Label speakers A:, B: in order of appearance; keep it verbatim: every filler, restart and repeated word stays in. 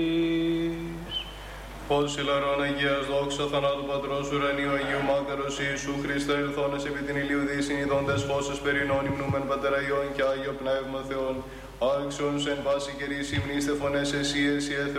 A: Ως ηλαρών Αγίας δόξα θανάτου Πατρός ουρανίου Αγίου Μάκαρος Ιησού Χριστέ ελθόνες επί την ηλίου δι συνειδώντες φώσος περινών υμνούμεν Πατέρα Υιόν και Άγιο Πνεύμα Θεόν. Άξιον εν πάση καιρής υμνήστε φωνές εσύ, εσύ